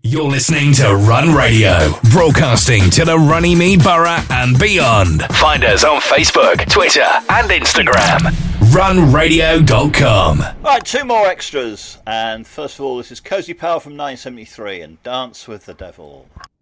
You're listening to Run Radio, broadcasting to the Runnymede Borough and beyond. Find us on Facebook, Twitter and Instagram. runradio.com. Right, two more extras. And first of all, this is Cozy Powell from 1973 and Dance with the Devil.